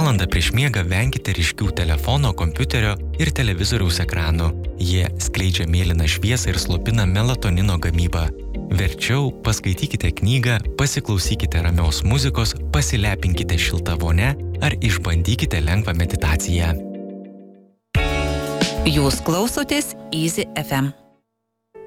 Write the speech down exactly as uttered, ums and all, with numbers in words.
valandą prieš miegą venkite ryškių telefono, kompiuterio ir televizoriaus ekranų. Jie skleidžia mėlyną šviesą ir slopina melatonino gamybą. Verčiau paskaitykite knygą, pasiklausykite ramios muzikos, pasilepinkite šiltą vonę ar išbandykite lengvą meditaciją. Jūs klausotės Easy F M.